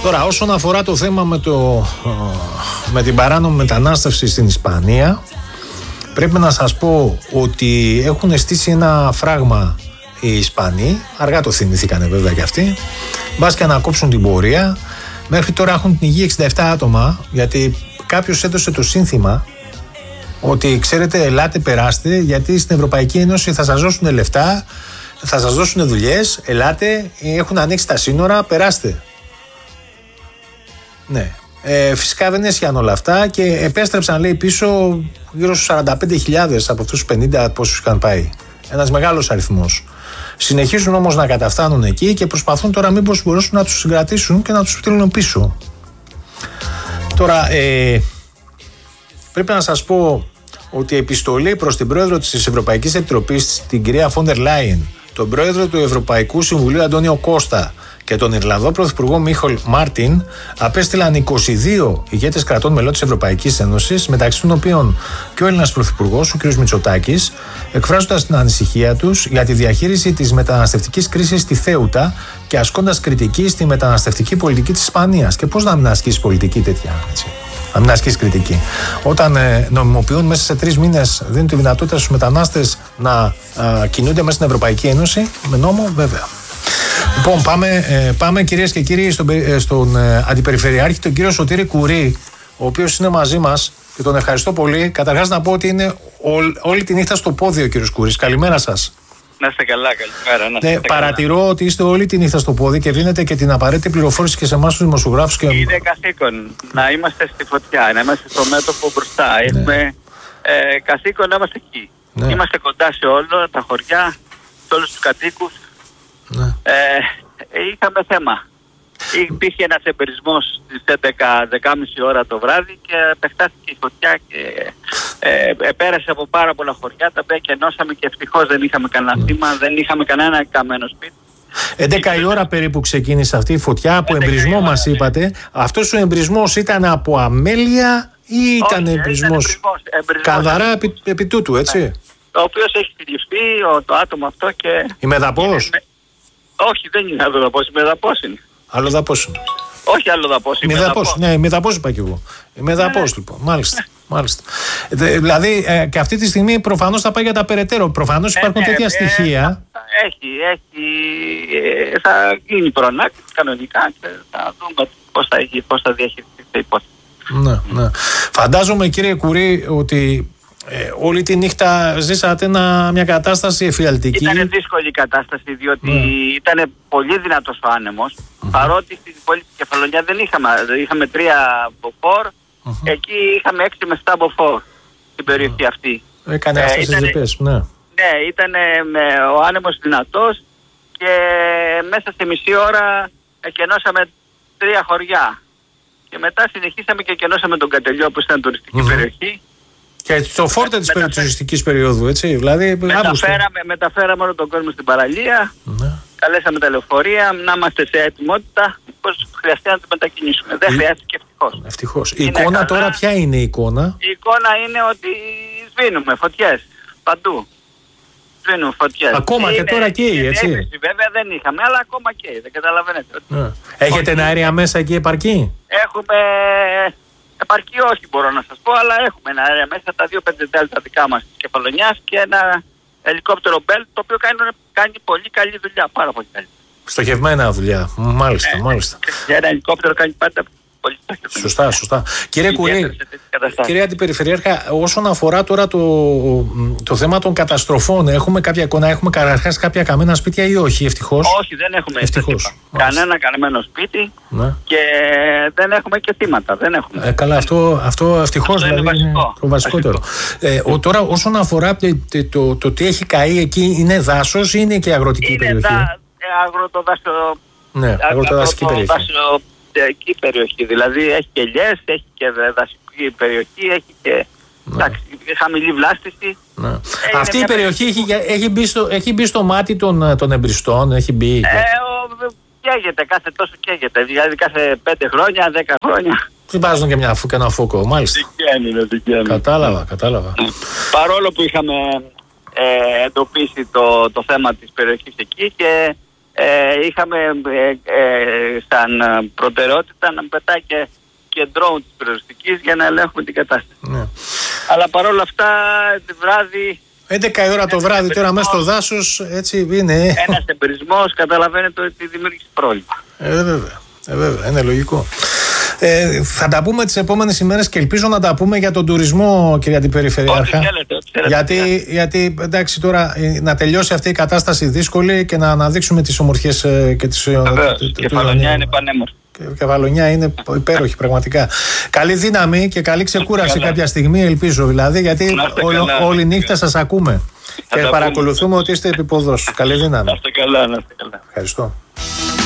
Τώρα, όσον αφορά το θέμα με την παράνομη μετανάστευση στην Ισπανία, πρέπει να σας πω ότι έχουν στήσει ένα φράγμα οι Ισπανοί. Αργά το θυμηθήκανε βέβαια κι αυτοί. Μπας και να κόψουν την πορεία. Μέχρι τώρα έχουν πνιγεί 67 άτομα, γιατί κάποιος έδωσε το σύνθημα ότι ξέρετε, ελάτε, περάστε, γιατί στην Ευρωπαϊκή Ένωση θα σας δώσουν λεφτά, θα σας δώσουν δουλειές, ελάτε, έχουν ανοίξει τα σύνορα, περάστε. Ναι. Φυσικά δεν έσχιαν όλα αυτά και επέστρεψαν, λέει, πίσω γύρω στους 45.000 από αυτούς τους 50 πόσους είχαν πάει. Ένας μεγάλος αριθμός. Συνεχίζουν όμως να καταφτάνουν εκεί και προσπαθούν τώρα μήπως μπορούν να τους συγκρατήσουν και να τους στείλουν πίσω. Τώρα, πρέπει να σας πω ότι η επιστολή προς την πρόεδρο της Ευρωπαϊκής Επιτροπής, την κυρία Φόντερ Λάιεν, τον πρόεδρο του Ευρωπαϊκού Συμβουλίου Αντώνιο Κώστα και τον Ιρλανδό πρωθυπουργό Μίχελ Μάρτιν απέστειλαν 22 ηγέτες κρατών μελών της Ευρωπαϊκής Ένωσης, μεταξύ των οποίων και ο Έλληνας πρωθυπουργός, ο κ. Μητσοτάκης, εκφράζοντας την ανησυχία τους για τη διαχείριση της μεταναστευτικής κρίσης στη Θέουτα και ασκώντας κριτική στη μεταναστευτική πολιτική της Ισπανίας. Και πώς να μην ασκήσει πολιτική τέτοια, έτσι. Να μην ασκήσει κριτική. Όταν νομιμοποιούν μέσα σε 3 μήνες, δίνουν τη δυνατότητα στους μετανάστες να κινούνται μέσα στην Ευρωπαϊκή Ένωση, με νόμο, βέβαια. Λοιπόν, πάμε κυρίες και κύριοι στον Αντιπεριφερειάρχη, τον κύριο Σωτήρη Κουρί, ο οποίος είναι μαζί μας και τον ευχαριστώ πολύ. Καταρχάς να πω ότι είναι όλη τη νύχτα στο πόδι ο κύριος Κουρής. Καλημέρα σας. Να είστε καλά, καλημέρα. Παρατηρώ καλά ότι είστε όλη τη νύχτα στο πόδι και δίνετε και την απαραίτητη πληροφόρηση και σε εμάς τους δημοσιογράφους. Και... Είναι καθήκον να είμαστε στη φωτιά, να είμαστε στο μέτωπο μπροστά. Ναι. Έχουμε καθήκον να είμαστε εκεί. Ναι. Είμαστε κοντά σε όλα τα χωριά, σε όλους τους κατοίκους. Ναι. Είχαμε θέμα. Υπήρχε ένας εμπειρισμός στις 11:30 ώρα το βράδυ και επεκτάθηκε η φωτιά και πέρασε από πάρα πολλά χωριά τα οποία και ενώσαμε και ευτυχώς δεν είχαμε κανένα θύμα, δεν είχαμε κανένα καμένο σπίτι. 11 η ώρα περίπου ξεκίνησε αυτή η φωτιά από εμπρισμό μας είπατε. Αυτός ο εμπρισμός ήταν από αμέλεια ή ήταν εμπρισμός καθαρά επί τούτου, έτσι? Ο οποίος έχει συλληφθεί το άτομο αυτό και... Η Μεδαπός? Όχι, δεν είναι αλλοδαπός, η Μεδαπός είναι. Αλλοδαπός είναι. Όχι αλλοδαπός, η Μεδαπός. Ναι, η Μεδαπός είπα κι εγώ. Η Μεδαπός λοιπόν, μάλιστα. Μάλιστα. Δηλαδή και αυτή τη στιγμή προφανώς θα πάει για τα περαιτέρω. Προφανώς υπάρχουν τέτοια στοιχεία. Θα γίνει προνάκτηση κανονικά και θα δούμε πώς θα διαχειριστεί η υπόθεση. Ναι. Φαντάζομαι κύριε Κουρί ότι όλη τη νύχτα ζήσατε μια κατάσταση εφιαλτική. Ήταν δύσκολη η κατάσταση διότι ήταν πολύ δυνατός ο άνεμος. Παρότι στην πόλη της Κεφαλονιά δεν είχαμε 3 μποφόρ, εκεί είχαμε 6 με 7 μποφόρ στην περιοχή αυτή. Έκανε αυτές τις ζητές, ναι. Ναι, ήταν ο άνεμος δυνατός και μέσα σε μισή ώρα εκενώσαμε 3 χωριά. Και μετά συνεχίσαμε και εκενώσαμε τον Κατελιό που ήταν τουριστική περιοχή. Και στο φόρτε της τουριστικής περίοδου, έτσι, δηλαδή μεταφέραμε όλο τον κόσμο στην παραλία, καλέσαμε τα λεωφορεία, να είμαστε σε ετοιμότητα, πώς χρειαστεί να το μετακινήσουμε. Δεν χρειάστηκε ευτυχώς. Η εικόνα καλά. Τώρα ποια είναι η εικόνα? Η εικόνα είναι ότι σβήνουμε φωτιές παντού. Σβήνουμε φωτιές. Ακόμα και τώρα καίει, έτσι? Βέβαια δεν είχαμε, αλλά ακόμα καίει, δεν καταλαβαίνετε. Έχετε αέρια μέσα εκεί επαρκή? Έχουμε... Επαρκή όχι μπορώ να σας πω, αλλά έχουμε ένα αέρια μέσα, τα 2-5 δέλτα δικά μας της Κεφαλονιάς και ένα ελικόπτερο Bell, το οποίο κάνει πολύ καλή δουλειά, πάρα πολύ καλή. Στοχευμένα δουλειά, μάλιστα. Και ένα ελικόπτερο κάνει πάντα πολύ στοχευμένα. Σωστά. Κύριε Κουρί, κύριε Αντιπεριφερειάρχα, όσον αφορά τώρα το θέμα των καταστροφών, έχουμε κάποια εικόνα, έχουμε καταρχάς κάποια καμένα σπίτια ή όχι, ευτυχώς? Όχι, δεν έχουμε κανένα καμένο σπίτι και δεν έχουμε και θύματα. Δεν έχουμε. Καλά, αυτό ευτυχώς δηλαδή είναι το βασικότερο. Τώρα, όσον αφορά το τι έχει καεί εκεί, είναι δάσος ή είναι και αγροτική περιοχή? Είναι αγροτοδασική περιοχή. Δηλαδή έχει και ελιές, έχει και δασική περιοχή, έχει και χαμηλή βλάστηση. Αυτή η περιοχή έχει μπει στο μάτι των εμπριστών, έχει μπει. Καίγεται, κάθε τόσο καίγεται. Δηλαδή κάθε 5 χρόνια, 10 χρόνια. Τι βάζουν και ένα φούκο, μάλιστα. Δικαίνει. Κατάλαβα. Παρόλο που είχαμε εντοπίσει το θέμα της περιοχής εκεί και είχαμε σαν προτεραιότητα να πετάει και drone της περιοριστικής για να ελέγχουμε την κατάσταση. Ναι. Αλλά παρόλα αυτά τη βράδυ... 11 η ώρα το βράδυ τώρα μέσα στο δάσος, έτσι είναι. Ένας εμπειρισμός, καταλαβαίνετε ότι δημιούργησε πρόβλημα. Βέβαια, είναι λογικό. Θα τα πούμε τις επόμενες ημέρες και ελπίζω να τα πούμε για τον τουρισμό, κυρία Αντιπεριφερειάρχα. Γιατί εντάξει, τώρα να τελειώσει αυτή η κατάσταση δύσκολη και να αναδείξουμε τις ομορφιές και τις. Βεβαίως, Κεφαλονιά είναι πανέμορφη. Κεφαλονιά είναι υπέροχη πραγματικά. Καλή δύναμη και καλή ξεκούραση κάποια στιγμή, ελπίζω δηλαδή, γιατί όλη νύχτα σας ακούμε και παρακολουθούμε ότι είστε επιποδός. Καλή δύναμη. Να είστε καλά. Ευχαριστώ.